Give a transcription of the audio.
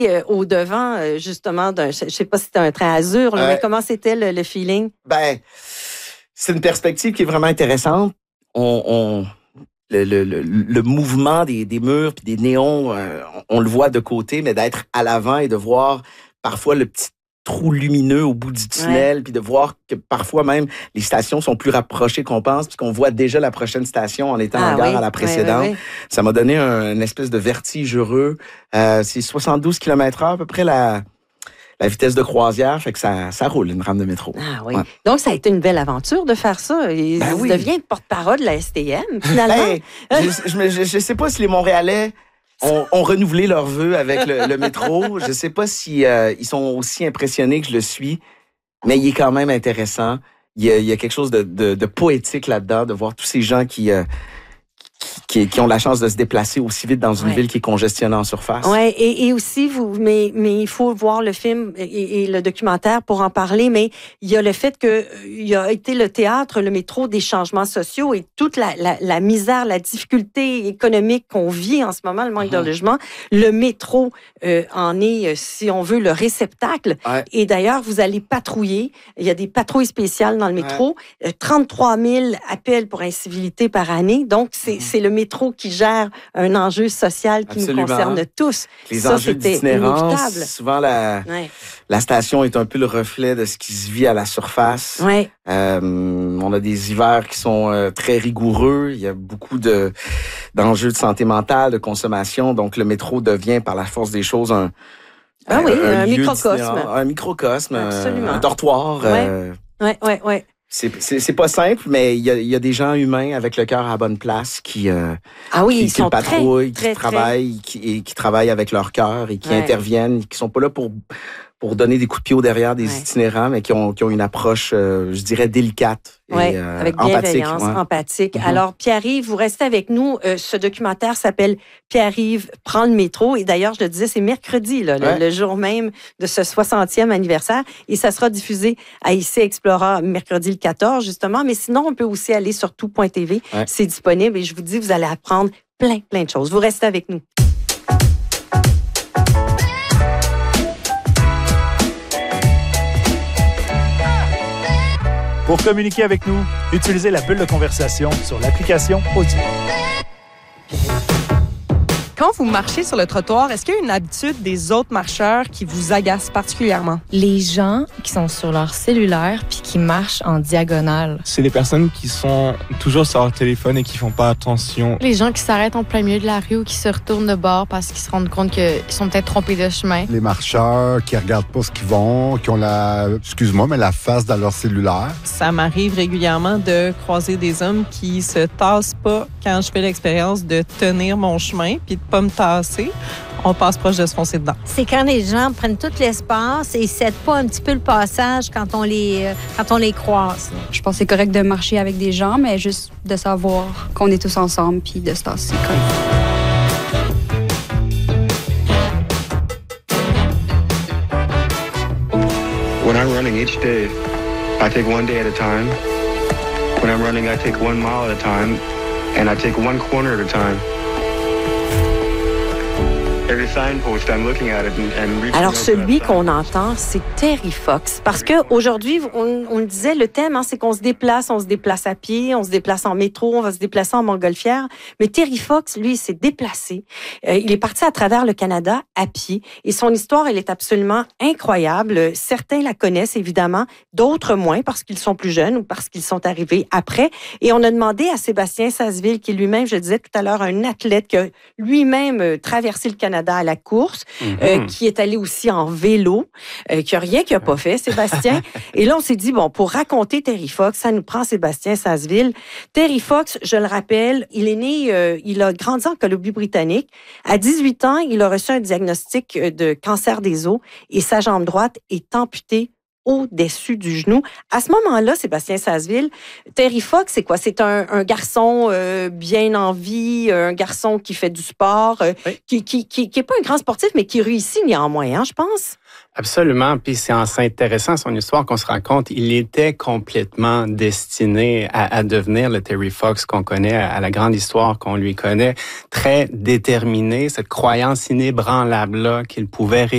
au devant, justement, je ne sais pas si c'était un train Azur, mais comment c'était le feeling? Ben, c'est une perspective qui est vraiment intéressante. Le mouvement des murs puis des néons, on le voit de côté, mais d'être à l'avant et de voir parfois le petit trou lumineux au bout du tunnel, puis de voir que parfois même les stations sont plus rapprochées qu'on pense, puis qu'on voit déjà la prochaine station en étant en gare à la précédente. Oui. Ça m'a donné une espèce de vertige heureux. C'est 72 km/h à peu près la vitesse de croisière, fait que ça roule, une rame de métro. Ah oui. Ouais. Donc, ça a été une belle aventure de faire ça. Et vous devenez porte-parole de la STM, finalement. Hey, je sais pas si les Montréalais ont renouvelé leurs vœux avec le métro. Je sais pas si ils sont aussi impressionnés que je le suis, mais il est quand même intéressant. Il y a quelque chose de poétique là-dedans, de voir tous ces gens qui ont la chance de se déplacer aussi vite dans une ville qui est congestionnée en surface. Oui, et aussi, mais il faut voir le film et le documentaire pour en parler, mais il y a le fait qu'il a été le théâtre, le métro, des changements sociaux et toute la misère, la difficulté économique qu'on vit en ce moment, le manque de logement. Le métro en est, si on veut, le réceptacle. Ouais. Et d'ailleurs, vous allez patrouiller. Il y a des patrouilles spéciales dans le métro. 33 000 appels pour incivilité par année. Donc, c'est le métro qui gère un enjeu social qui nous concerne tous. Les enjeux d'itinérance, souvent la station est un peu le reflet de ce qui se vit à la surface. Ouais. On a des hivers qui sont très rigoureux. Il y a beaucoup d'enjeux de santé mentale, de consommation. Donc, le métro devient, par la force des choses, un microcosme. Un microcosme, un dortoir. Oui. C'est pas simple, mais il y a des gens humains avec le cœur à la bonne place qui sont patrouillent, qui travaillent avec leur cœur et qui interviennent, qui sont pas là pour donner des coups de pied au derrière des itinérants, mais qui ont une approche, je dirais, délicate et avec bienveillance, empathique. Alors, Pierre-Yves, vous restez avec nous. Ce documentaire s'appelle Pierre-Yves prend le métro. Et d'ailleurs, je le disais, c'est mercredi, le jour même de ce 60e anniversaire. Et ça sera diffusé à IC Explora mercredi le 14, justement. Mais sinon, on peut aussi aller sur tout.tv. C'est disponible. Et je vous dis, vous allez apprendre plein de choses. Vous restez avec nous. Pour communiquer avec nous, utilisez la bulle de conversation sur l'application Audio. Quand vous marchez sur le trottoir, est-ce qu'il y a une habitude des autres marcheurs qui vous agace particulièrement? Les gens qui sont sur leur cellulaire puis qui marchent en diagonale. C'est les personnes qui sont toujours sur leur téléphone et qui font pas attention. Les gens qui s'arrêtent en plein milieu de la rue ou qui se retournent de bord parce qu'ils se rendent compte qu'ils sont peut-être trompés de chemin. Les marcheurs qui regardent pas ce qu'ils vont, qui ont la face dans leur cellulaire. Ça m'arrive régulièrement de croiser des hommes qui se tassent pas quand je fais l'expérience de tenir mon chemin puis de pas me tasser, on passe proche de se foncer dedans. C'est quand les gens prennent tout l'espace et cèdent pas un petit peu le passage quand on les croise. Je pense que c'est correct de marcher avec des gens, mais juste de savoir qu'on est tous ensemble puis de se tasser. When I'm running each day, I take one day at a time. When I'm running, I take 1 mile at a time, and I take 1 corner at a time. Alors, celui qu'on entend, c'est Terry Fox. Parce qu'aujourd'hui, on le disait, le thème, c'est qu'on se déplace à pied, on se déplace en métro, on va se déplacer en montgolfière. Mais Terry Fox, lui, s'est déplacé. Il est parti à travers le Canada à pied. Et son histoire, elle est absolument incroyable. Certains la connaissent, évidemment, d'autres moins, parce qu'ils sont plus jeunes ou parce qu'ils sont arrivés après. Et on a demandé à Sébastien Sasseville, qui est lui-même, je le disais tout à l'heure, un athlète qui a lui-même traversé le Canada à la course, qui est allé aussi en vélo, qui a rien qu'il n'a pas fait, Sébastien. Et là, on s'est dit, bon, pour raconter Terry Fox, ça nous prend Sébastien Sasseville. Terry Fox, je le rappelle, il est né, il a grandi en Colombie-Britannique. À 18 ans, il a reçu un diagnostic de cancer des os et sa jambe droite est amputée au-dessus du genou. À ce moment-là, Sébastien Sasseville, Terry Fox, c'est quoi? C'est un garçon bien en vie, un garçon qui fait du sport, qui est pas un grand sportif, mais qui réussit néanmoins, je pense. Absolument. Puis c'est en s'intéressant à son histoire qu'on se rend compte il était complètement destiné à devenir le Terry Fox qu'on connaît, à la grande histoire qu'on lui connaît, très déterminé, cette croyance inébranlable-là qu'il pouvait